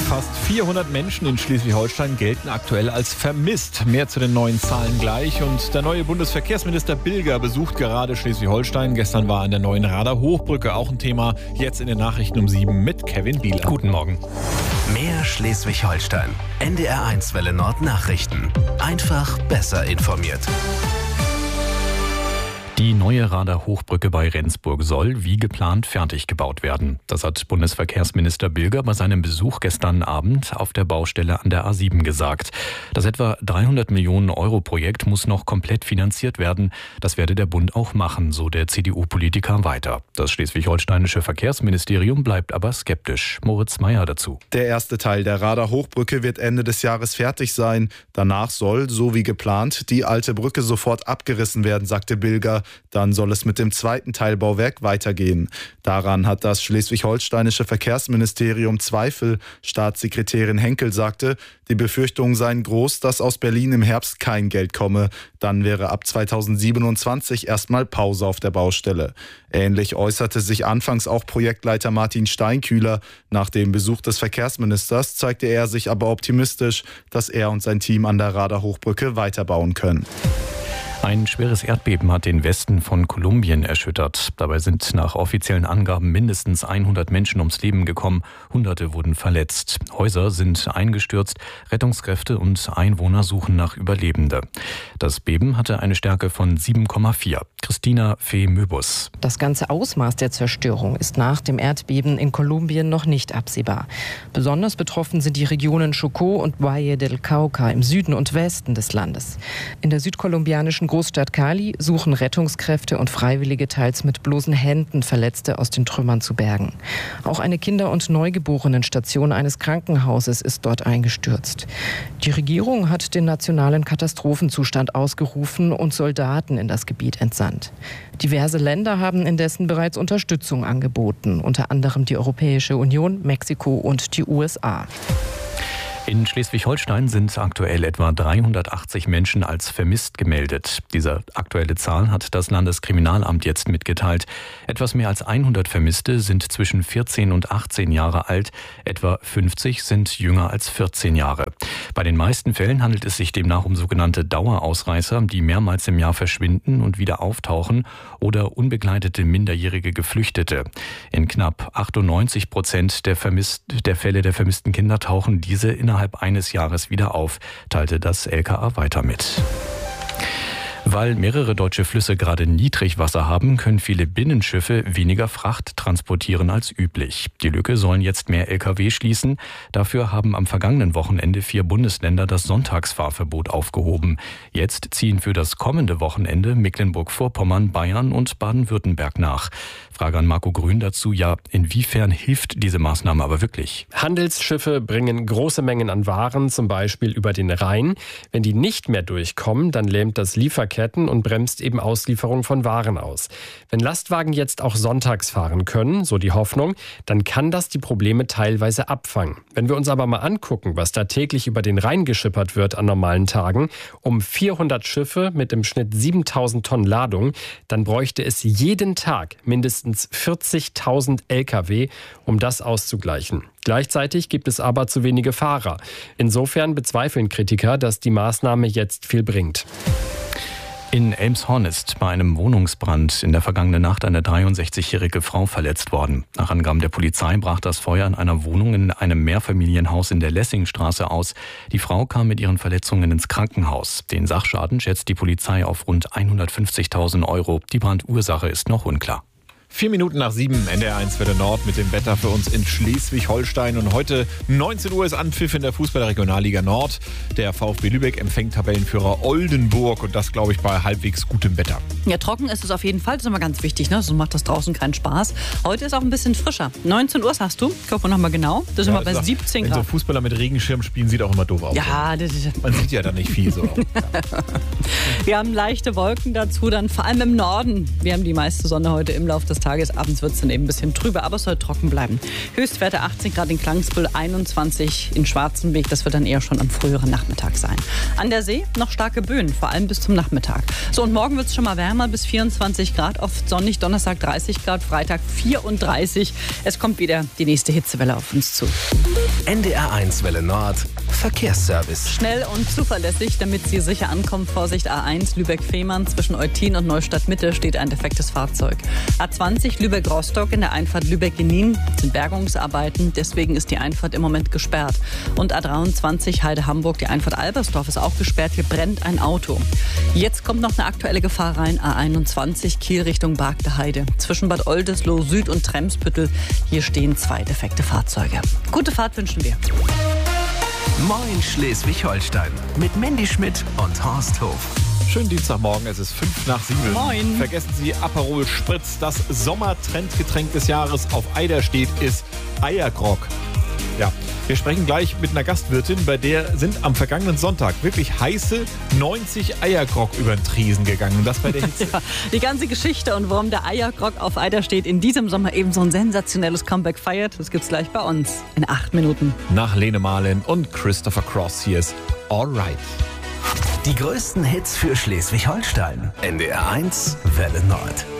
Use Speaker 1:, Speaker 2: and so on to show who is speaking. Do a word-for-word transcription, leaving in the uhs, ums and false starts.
Speaker 1: Fast vierhundert Menschen in Schleswig-Holstein gelten aktuell als vermisst. Mehr zu den neuen Zahlen gleich. Und der neue Bundesverkehrsminister Bilger besucht gerade Schleswig-Holstein. Gestern war an der neuen Rader Hochbrücke auch ein Thema. Jetzt in den Nachrichten um sieben mit Kevin Bieler.
Speaker 2: Guten Morgen.
Speaker 3: Mehr Schleswig-Holstein. N D R eins Welle Nord Nachrichten. Einfach besser informiert.
Speaker 2: Die neue Rader Hochbrücke bei Rendsburg soll wie geplant fertig gebaut werden. Das hat Bundesverkehrsminister Bilger bei seinem Besuch gestern Abend auf der Baustelle an der A sieben gesagt. Das etwa dreihundert Millionen Euro Projekt muss noch komplett finanziert werden. Das werde der Bund auch machen, so der C D U-Politiker weiter. Das schleswig-holsteinische Verkehrsministerium bleibt aber skeptisch. Moritz Meyer dazu.
Speaker 4: Der erste Teil der Rader Hochbrücke wird Ende des Jahres fertig sein. Danach soll, so wie geplant, die alte Brücke sofort abgerissen werden, sagte Bilger. Dann soll es mit dem zweiten Teilbauwerk weitergehen. Daran hat das schleswig-holsteinische Verkehrsministerium Zweifel. Staatssekretärin Henkel sagte, die Befürchtungen seien groß, dass aus Berlin im Herbst kein Geld komme. Dann wäre ab zweitausendsiebenundzwanzig erstmal Pause auf der Baustelle. Ähnlich äußerte sich anfangs auch Projektleiter Martin Steinkühler. Nach dem Besuch des Verkehrsministers zeigte er sich aber optimistisch, dass er und sein Team an der Rader Hochbrücke weiterbauen können.
Speaker 2: Ein schweres Erdbeben hat den Westen von Kolumbien erschüttert. Dabei sind nach offiziellen Angaben mindestens hundert Menschen ums Leben gekommen. Hunderte wurden verletzt. Häuser sind eingestürzt. Rettungskräfte und Einwohner suchen nach Überlebende. Das Beben hatte eine Stärke von sieben Komma vier. Christina Fee-Möbus.
Speaker 5: Das ganze Ausmaß der Zerstörung ist nach dem Erdbeben in Kolumbien noch nicht absehbar. Besonders betroffen sind die Regionen Chocó und Valle del Cauca im Süden und Westen des Landes. In der südkolumbianischen Großstadt Cali suchen Rettungskräfte und Freiwillige teils mit bloßen Händen Verletzte aus den Trümmern zu bergen. Auch eine Kinder- und Neugeborenen-Station eines Krankenhauses ist dort eingestürzt. Die Regierung hat den nationalen Katastrophenzustand ausgerufen und Soldaten in das Gebiet entsandt. Diverse Länder haben indessen bereits Unterstützung angeboten, unter anderem die Europäische Union, Mexiko und die U S A.
Speaker 2: In Schleswig-Holstein sind aktuell etwa dreihundertachtzig Menschen als vermisst gemeldet. Diese aktuelle Zahl hat das Landeskriminalamt jetzt mitgeteilt. Etwas mehr als hundert Vermisste sind zwischen vierzehn und achtzehn Jahre alt. Etwa fünfzig sind jünger als vierzehn Jahre. Bei den meisten Fällen handelt es sich demnach um sogenannte Dauerausreißer, die mehrmals im Jahr verschwinden und wieder auftauchen, oder unbegleitete minderjährige Geflüchtete. In knapp achtundneunzig Prozent der, vermisst, der Fälle der vermissten Kinder tauchen diese innerhalb eines Jahres wieder auf, teilte das L K A weiter mit. Weil mehrere deutsche Flüsse gerade Niedrigwasser haben, können viele Binnenschiffe weniger Fracht transportieren als üblich. Die Lücke sollen jetzt mehr L K W schließen. Dafür haben am vergangenen Wochenende vier Bundesländer das Sonntagsfahrverbot aufgehoben. Jetzt ziehen für das kommende Wochenende Mecklenburg-Vorpommern, Bayern und Baden-Württemberg nach. Frage an Marco Grün dazu, ja, inwiefern hilft diese Maßnahme aber wirklich?
Speaker 6: Handelsschiffe bringen große Mengen an Waren, zum Beispiel über den Rhein. Wenn die nicht mehr durchkommen, dann lähmt das Lieferketten und bremst eben Auslieferung von Waren aus. Wenn Lastwagen jetzt auch sonntags fahren können, so die Hoffnung, dann kann das die Probleme teilweise abfangen. Wenn wir uns aber mal angucken, was da täglich über den Rhein geschippert wird an normalen Tagen, um vierhundert Schiffe mit im Schnitt siebentausend Tonnen Ladung, dann bräuchte es jeden Tag mindestens vierzigtausend L K W, um das auszugleichen. Gleichzeitig gibt es aber zu wenige Fahrer. Insofern bezweifeln Kritiker, dass die Maßnahme jetzt viel bringt.
Speaker 2: In Elmshorn ist bei einem Wohnungsbrand in der vergangenen Nacht eine dreiundsechzigjährige Frau verletzt worden. Nach Angaben der Polizei brach das Feuer in einer Wohnung in einem Mehrfamilienhaus in der Lessingstraße aus. Die Frau kam mit ihren Verletzungen ins Krankenhaus. Den Sachschaden schätzt die Polizei auf rund hundertfünfzigtausend Euro. Die Brandursache ist noch unklar.
Speaker 1: Vier Minuten nach sieben, N D R eins Welle Nord mit dem Wetter für uns in Schleswig-Holstein. Und heute neunzehn Uhr ist Anpfiff in der Fußball-Regionalliga Nord. Der VfB Lübeck empfängt Tabellenführer Oldenburg und das, glaube ich, bei halbwegs gutem Wetter.
Speaker 7: Ja, trocken ist es auf jeden Fall, das ist immer ganz wichtig, ne? So macht das draußen keinen Spaß. Heute ist auch ein bisschen frischer. neunzehn Uhr sagst du, gucken wir nochmal genau, das sind
Speaker 1: Ja,
Speaker 7: wir bei
Speaker 1: sagt,
Speaker 7: siebzehn
Speaker 1: wenn
Speaker 7: Grad.
Speaker 1: so Fußballer mit Regenschirm spielen, sieht auch immer doof aus.
Speaker 7: Ja, das ist...
Speaker 1: Man sieht ja da nicht viel so. Ja.
Speaker 7: Wir haben leichte Wolken dazu, dann vor allem im Norden. Wir haben die meiste Sonne heute im Laufe des Tages. Abends wird es dann eben ein bisschen trüber, aber es soll trocken bleiben. Höchstwerte achtzehn Grad in Klangsbühl, einundzwanzig in Schwarzenbeek. Das wird dann eher schon am früheren Nachmittag sein. An der See noch starke Böen, vor allem bis zum Nachmittag. So, und morgen wird es schon mal wärmer, bis vierundzwanzig Grad. Oft sonnig, Donnerstag dreißig Grad, Freitag vierunddreißig. Es kommt wieder die nächste Hitzewelle auf uns zu.
Speaker 3: N D R eins Welle Nord Verkehrsservice.
Speaker 7: Schnell und zuverlässig, damit Sie sicher ankommen. Vorsicht, A eins Lübeck-Fehmarn. Zwischen Eutin und Neustadt-Mitte steht ein defektes Fahrzeug. A zwanzig Lübeck-Rostock in der Einfahrt Lübeck-Genin sind Bergungsarbeiten. Deswegen ist die Einfahrt im Moment gesperrt. Und A dreiundzwanzig Heide-Hamburg, die Einfahrt Albersdorf ist auch gesperrt. Hier brennt ein Auto. Jetzt kommt noch eine aktuelle Gefahr rein. A einundzwanzig Kiel Richtung Bargteheide. Zwischen Bad Oldesloe Süd und Tremsbüttel. Hier stehen zwei defekte Fahrzeuge. Gute Fahrt wünschen wir.
Speaker 3: Moin Schleswig-Holstein mit Mandy Schmidt und Horst Hof.
Speaker 1: Schönen Dienstagmorgen, es ist fünf nach sieben.
Speaker 7: Moin.
Speaker 1: Vergessen Sie Aperol Spritz. Das Sommertrendgetränk des Jahres auf Eider steht, ist Eiergrog. Ja, wir sprechen gleich mit einer Gastwirtin, bei der sind am vergangenen Sonntag wirklich heiße neunzig Eiergrog über den Triesen gegangen. Und das bei der Hitze.
Speaker 7: Ja, die ganze Geschichte und warum der Eiergrog auf Eider steht, in diesem Sommer eben so ein sensationelles Comeback feiert, das gibt's gleich bei uns in acht Minuten.
Speaker 1: Nach Lene Marlin und Christopher Cross, hier ist Alright.
Speaker 3: Die größten Hits für Schleswig-Holstein. N D R eins Welle Nord.